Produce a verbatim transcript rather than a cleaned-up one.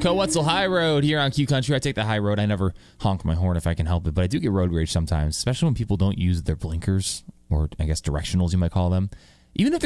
Coetzel High Road here on Q Country. I take the high road. I never honk my horn if I can help it, but I do get road rage sometimes, especially when people don't use their blinkers, or I guess directionals you might call them. Even if